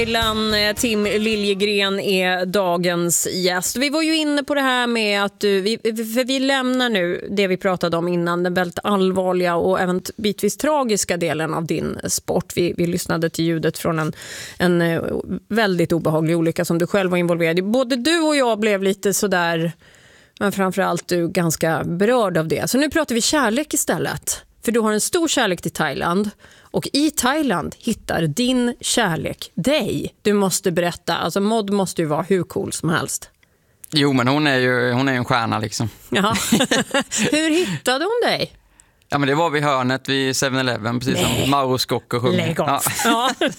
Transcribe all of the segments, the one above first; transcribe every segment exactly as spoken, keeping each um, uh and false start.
Tim Liljegren är dagens gäst. Vi var ju inne på det här med att du, vi, för vi lämnar nu det vi pratade om innan, den väldigt allvarliga och även bitvis tragiska delen av din sport. Vi, vi lyssnade till ljudet från en, en väldigt obehaglig olycka som du själv var involverad i. Både du och jag blev lite sådär, men framförallt du ganska berörd av det. Så nu pratar vi kärlek istället. För du har en stor kärlek till Thailand. Och i Thailand hittar din kärlek dig. Du måste berätta. Alltså Maud måste ju vara hur cool som helst. Jo, men hon är ju hon är en stjärna liksom. Ja. Hur hittade hon dig? Ja, men det var vid hörnet vid seven eleven, precis Nej. som Mauro Scocco sjunger. Lägg av. Ja. Ja.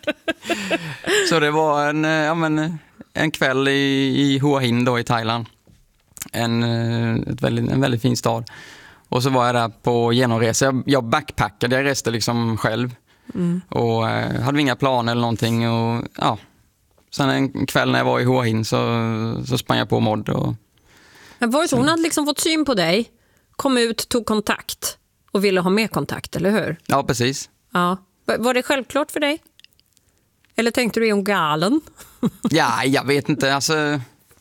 Så det var en, ja, men, en kväll i, i Hua Hin då i Thailand. En, ett väldigt, en väldigt fin stad. Och så var jag där på genomresa. Jag, jag backpackade, jag reste liksom själv. Mm. Och eh, hade inga planer eller någonting. Och, ja. Sen en kväll när jag var i Hua Hin så, så sprang jag på Maud. Och... Men var det så? Hon hade liksom fått syn på dig, kom ut, tog kontakt och ville ha mer kontakt, eller hur? Ja, precis. Ja. Var det självklart för dig? Eller tänkte du, är hon galen? Ja, jag vet inte. Alltså...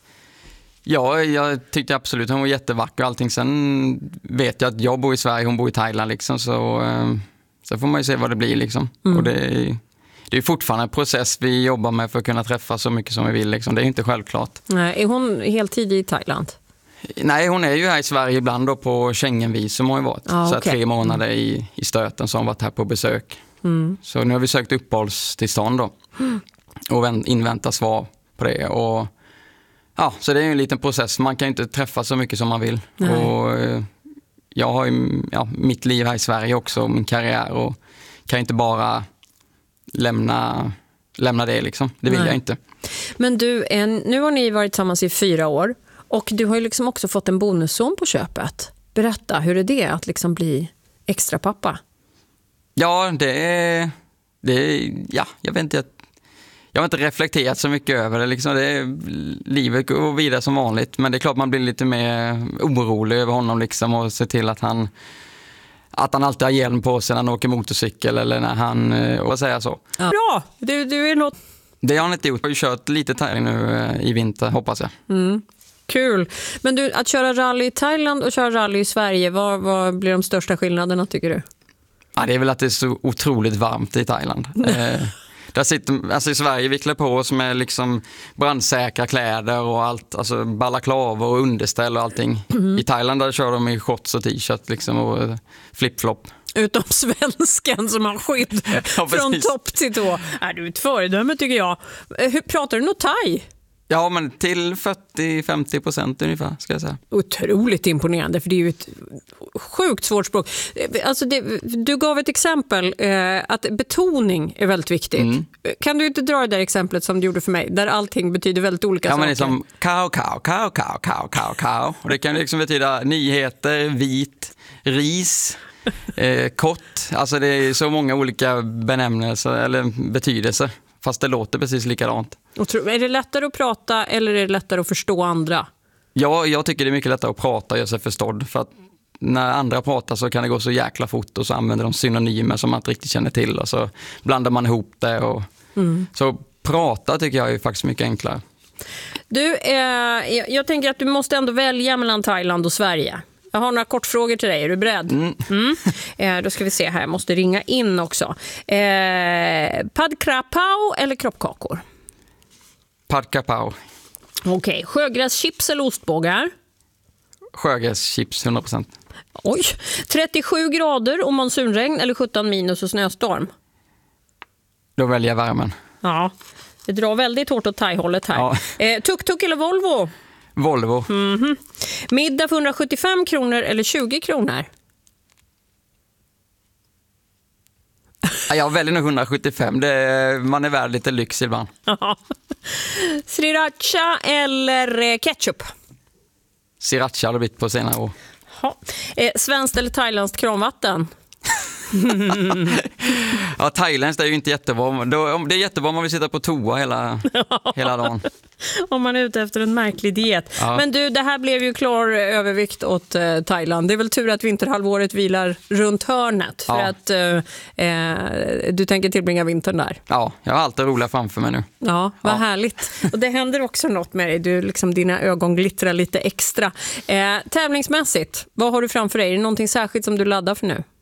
Ja, jag tyckte absolut hon var jättevacker och allting. Sen vet jag att jag bor i Sverige, hon bor i Thailand liksom. Så, så får man ju se vad det blir liksom. Mm. Och det är, det är fortfarande en process vi jobbar med för att kunna träffa så mycket som vi vill liksom. Det är inte självklart. Nej, är hon heltid i Thailand? Nej, hon är ju här i Sverige ibland då på Schengenvisum har ju varit. Ah, så okay. tre månader i, i stöten som har varit här på besök. Mm. Så nu har vi sökt uppehållstillstånd då. Mm. Och inväntar svar på det. Och ja, så det är ju en liten process. Man kan ju inte träffa så mycket som man vill. Nej. Och jag har ju ja, mitt liv här i Sverige också, min karriär, och kan inte bara lämna, lämna det liksom. Det vill Nej. jag inte. Men du, en, nu har ni varit tillsammans i fyra år och du har ju liksom också fått en bonusson på köpet. Berätta, hur är det att liksom bli extra pappa? Ja, det är, det är ja, jag vet inte, jag har inte reflekterat så mycket över det. Liksom. Det är, livet går vidare som vanligt. Men det är klart man blir lite mer orolig över honom. Liksom, och ser till att han, att han alltid har hjälm på sig när han åker motorcykel. Eller när han... Och vad säger så. Ja. Bra! Du, du är något... Det har han inte gjort. Jag har ju kört lite tävling nu i vinter, hoppas jag. Mm. Kul. Men du, att köra rally i Thailand och köra rally i Sverige, vad, vad blir de största skillnaderna tycker du? Ja, det är väl att det är så otroligt varmt i Thailand. Där sitter, alltså i Sverige vi klär på oss med liksom brandsäkra kläder och allt, alltså balaklava och underställ och allting. Mm. I Thailand där kör de i shorts och t-shirt liksom och flip-flop. Utom svensken som har skydd ja, från topp till tå. Är du ett föredöme tycker jag. Hur pratar du något thai? Ja, men till fyrtio till femtio procent ungefär ska jag säga. Otroligt imponerande, för det är ju ett sjukt svårt språk. Alltså det, du gav ett exempel eh, att betoning är väldigt viktigt. Mm. Kan du inte dra det där exemplet som du gjorde för mig, där allting betyder väldigt olika ja, saker? Ja, men det är som kao, kao, kao, kao, kao, kao, kao. Och det kan liksom betyda nyheter, vit, ris, eh, kott. Alltså det är så många olika benämnelser eller betydelser. Fast det låter precis likadant. Är det lättare att prata eller är det lättare att förstå andra? Ja, jag tycker det är mycket lättare att prata och göra sig förstådd. För att när andra pratar så kan det gå så jäkla fort och så använder de synonymer som man inte riktigt känner till. Och så blandar man ihop det. Och... Mm. Så prata tycker jag är faktiskt mycket enklare. Du, eh, jag tänker att du måste ändå välja mellan Thailand och Sverige. Jag har några kortfrågor till dig. Är du beredd? Mm. Mm. Eh, då ska vi se här. Jag måste ringa in också. Eh, pad krapau eller kroppkakor? Pad krapau. Okej. Okay. Sjögräschips eller ostbågar? Sjögräschips, hundra procent. Oj. trettiosju grader och monsunregn eller sjutton minus och snöstorm? Då väljer jag värmen. Ja. Det drar väldigt hårt åt thai-hållet här. Ja. Eh, tuk-tuk eller Volvo? Volvo. Mm-hmm. Middag för hundrasjuttiofem kronor eller tjugo kronor? Jag väljer nog hundrasjuttiofem. Det, man är värd lite lyx ibland. Sriracha eller ketchup? Sriracha har det blivit på senare år. Eh, svenskt eller thailändskt kranvatten? Ja, thailändskt är ju inte jättebra. Det är jättebra om man vill sitta på toa hela, hela dagen. Om man är ute efter en märklig diet. Ja. Men du, det här blev ju klar övervikt åt eh, Thailand. Det är väl tur att vinterhalvåret vilar runt hörnet. För Ja. att eh, eh, du tänker tillbringa vintern där. Ja, jag har allt det roliga framför mig nu. Ja, vad Ja. härligt. Och det händer också något med dig. Du, liksom, dina ögon glittrar lite extra. Eh, tävlingsmässigt, vad har du framför dig? Är det någonting särskilt som du laddar för nu?